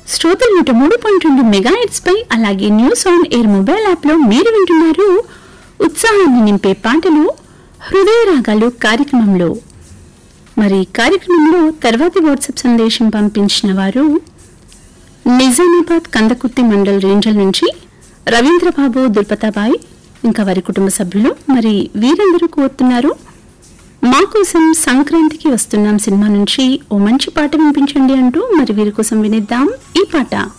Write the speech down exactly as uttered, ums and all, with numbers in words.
శ్రోతలు నూట మూడు పాయింట్ రెండు మెగాహెర్ట్జ్ పై అలాగే news on air mobile app లో మీరు వింటున్నారు ఉత్సాహాన్ని నింపే పాటలు హృదయ రాగాలు కార్యక్రమంలో. మరి కార్యక్రమంలో తర్వాతి వాట్సాప్ సందేశం పంపించిన వారు నిజామాబాద్ కందకుర్తి మండల్ రేంజల్ నుంచి రవీంద్రబాబు దుల్పతాబాయి ఇంకా వారి కుటుంబ సభ్యులు. మరి వీరందరూ కోరుతున్నారు మా కోసం సంక్రాంతికి వస్తున్నాం సినిమా నుంచి ఓ మంచి పాట వినిపించండి అంటూ. మరి వీరి కోసం వినిద్దాం ఈ పాట.